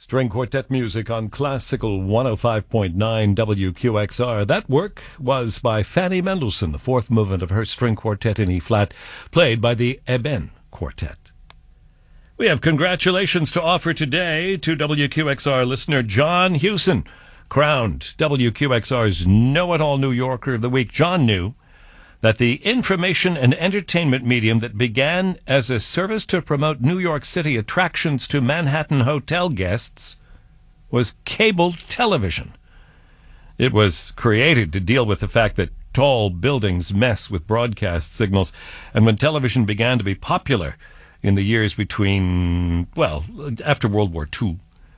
String quartet music on Classical 105.9 WQXR. That work was by Fanny Mendelssohn, the fourth movement of her string quartet in E-flat, played by the Eben Quartet. We have congratulations to offer today to WQXR listener John Hewson, crowned WQXR's Know-It-All New Yorker of the Week. John knew that the information and entertainment medium that began as a service to promote New York City attractions to Manhattan hotel guests was cable television. It was created to deal with the fact that tall buildings mess with broadcast signals, and when television began to be popular in the years between, well, after World War II,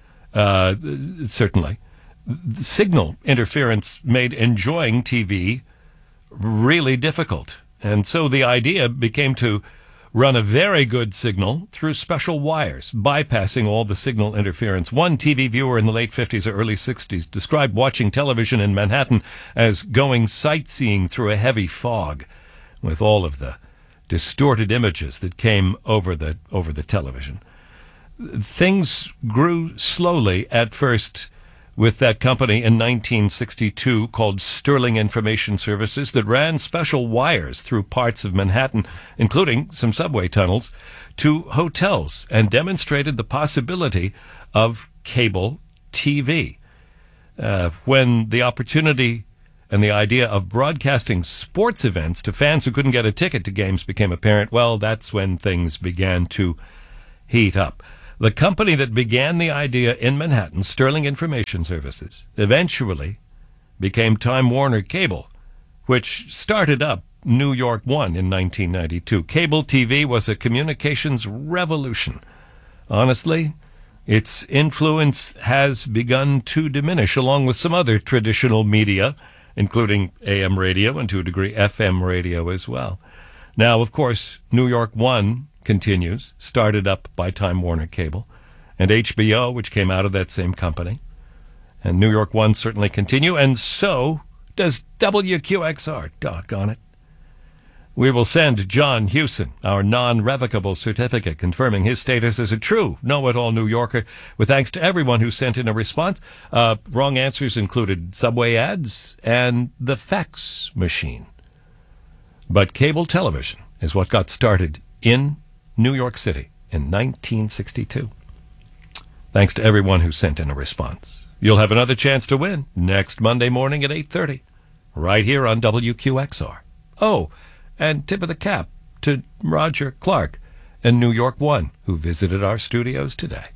certainly, signal interference made enjoying TV really difficult. And so the idea became to run a very good signal through special wires, bypassing all the signal interference. One TV viewer in the late 50s or early 60s described watching television in Manhattan as going sightseeing through a heavy fog with all of the distorted images that came over the television. Things grew slowly at first with that company in 1962 called Sterling Information Services that ran special wires through parts of Manhattan, including some subway tunnels, to hotels and demonstrated the possibility of cable TV. When the opportunity and the idea of broadcasting sports events to fans who couldn't get a ticket to games became apparent, well, that's when things began to heat up. The company that began the idea in Manhattan, Sterling Information Services, eventually became Time Warner Cable, which started up New York One in 1992. Cable TV was a communications revolution. Honestly, its influence has begun to diminish, along with some other traditional media, including AM radio and to a degree FM radio as well. Now, of course, New York One continues, started up by Time Warner Cable, and HBO, which came out of that same company. And New York One certainly continue, and so does WQXR. Doggone it. We will send John Hewson our non-revocable certificate confirming his status as a true know-it-all New Yorker, with thanks to everyone who sent in a response. Wrong answers included subway ads and the fax machine. But cable television is what got started in New York City in 1962. Thanks to everyone who sent in a response. You'll have another chance to win next Monday morning at 8:30, right here on WQXR. Oh, and tip of the cap to Roger Clark and New York One, who visited our studios today.